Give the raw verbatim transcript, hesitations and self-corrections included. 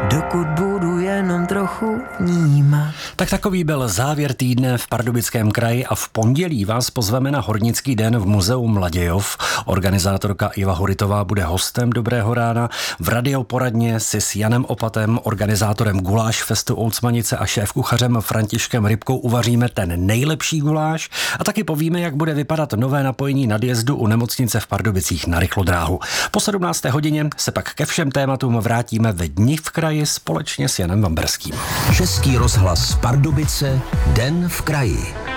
dokud budu jenom trochu vnímat. Tak takový byl závěr týdne v Pardubickém kraji a v pondělí vás pozveme na Hornický den v muzeu Mladějov. Organizátorka Iva Horitová bude hostem Dobrého rána. V radioporadně si s Janem Opatem, organizátorem Guláš festu Oucmanice a šéfkuchařem Františkem Rybkou uvaříme ten nejlepší guláš a taky povíme, jak bude vypadat nové napojení nadjezdu u nemocnice v Pardubicích na rychlodráhu. Po sedmnácté hodině se pak ke všem tématům vrátíme ve Dni v kraji společně s Janem Vamberským. Český rozhlas Pardubice, Den v kraji.